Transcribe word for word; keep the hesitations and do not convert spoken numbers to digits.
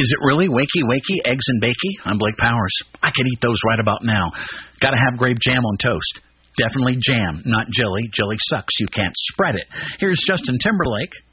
Is it really wakey wakey, eggs and bakey? I'm Blake Powers. I could eat those right about now. Gotta have grape jam on toast. Definitely jam, not jelly. Jelly sucks. You can't spread it. Here's Justin Timberlake